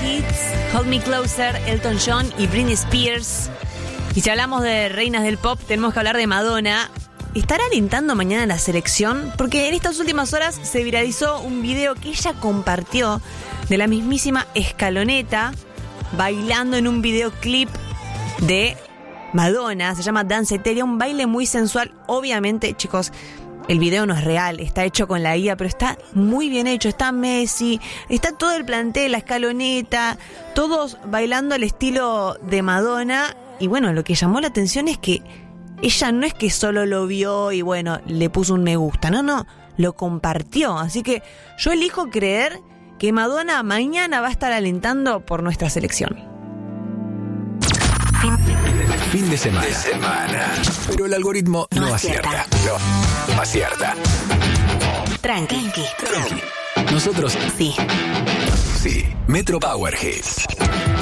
Hits, Hold Me Closer, Elton John y Britney Spears. Y si hablamos de reinas del pop, tenemos que hablar de Madonna. ¿Estará alentando mañana la selección? Porque en estas últimas horas se viralizó un video que ella compartió de la mismísima Escaloneta bailando en un videoclip de Madonna. Se llama Dance Eteria, un baile muy sensual. Obviamente, chicos, el video no es real, está hecho con la IA, pero está muy bien hecho. Está Messi, está todo el plantel, la Escaloneta, todos bailando al estilo de Madonna. Y bueno, lo que llamó la atención es que ella no es que solo lo vio y bueno, le puso un me gusta. No, lo compartió. Así que yo elijo creer que Madonna mañana va a estar alentando por nuestra selección. Fin de semana. Pero el algoritmo no acierta. No acierta. Tranqui. Nosotros sí. Metro Power Hits.